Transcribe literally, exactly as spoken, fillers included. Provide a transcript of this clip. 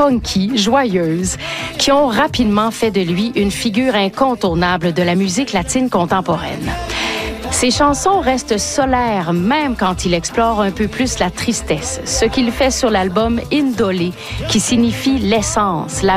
funky, joyeuses, qui ont rapidement fait de lui une figure incontournable de la musique latine contemporaine. Ses chansons restent solaires même quand il explore un peu plus la tristesse, ce qu'il fait sur l'album Indolé, qui signifie l'essence, la